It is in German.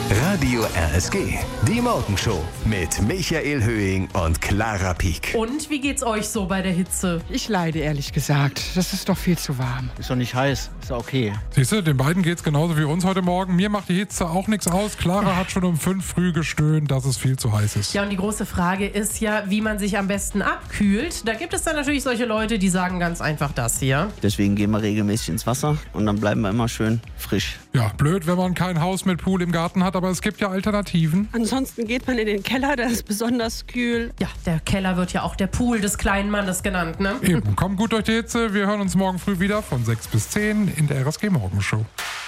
Radio RSG, die Morgenshow mit Michael Höhing und Clara Pieck. Und wie geht's euch so bei der Hitze? Ich leide, ehrlich gesagt. Das ist doch viel zu warm. Ist doch nicht heiß, ist doch okay. Siehst du, den beiden geht's genauso wie uns heute Morgen. Mir macht die Hitze auch nichts aus. Clara hat schon um 5 früh gestöhnt, dass es viel zu heiß ist. Ja, und die große Frage ist ja, wie man sich am besten abkühlt. Da gibt es dann natürlich solche Leute, die sagen ganz einfach das hier. Deswegen gehen wir regelmäßig ins Wasser und dann bleiben wir immer schön frisch. Ja, blöd, wenn man kein Haus mit Pool im Garten hat, aber es gibt ja Alternativen. Ansonsten geht man in den Keller, der ist besonders kühl. Ja, der Keller wird ja auch der Pool des kleinen Mannes genannt, ne? Eben, komm gut durch die Hitze. Wir hören uns morgen früh wieder von 6 bis 10 in der RSG Morgenshow.